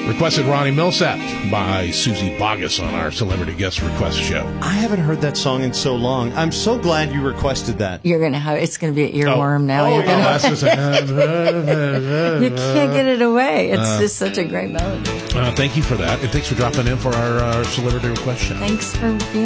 Requested Ronnie Millsap by Susie Boggess on our Celebrity Guest Request show. I haven't heard that song in so long. I'm so glad you requested that. You're going to have, it's going to be an earworm now. You're gonna, you can't get it away. It's just such a great melody. Thank you for that. And thanks for dropping in for our Celebrity Request show. Thanks for being